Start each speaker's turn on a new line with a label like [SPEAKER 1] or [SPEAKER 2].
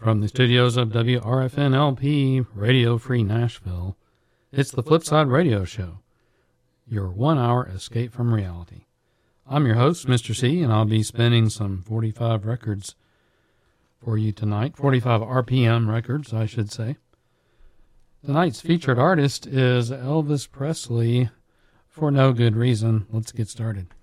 [SPEAKER 1] From the studios of WRFN-LP Radio Free Nashville, it's the Flipside Radio Show, your 1-hour escape from reality. I'm your host, Mr. C, and I'll be spinning some 45 records for you tonight. 45 RPM records, I should say. Tonight's featured artist is Elvis Presley, for no good reason. Let's get started.